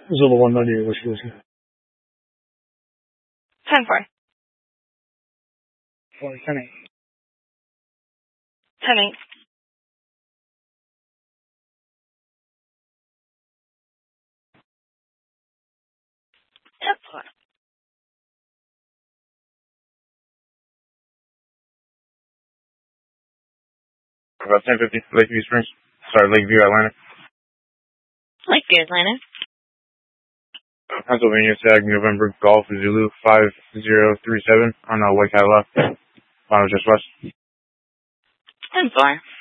Zulu 198, what's your 10-4. 10-8. 10-8. About 10:50, Lakeview Springs. Sorry, Lakeview, Atlanta. Lakeview, Atlanta. Pennsylvania Sag, November Golf Zulu 5037 on White Cadillac. Final just west. 10-4.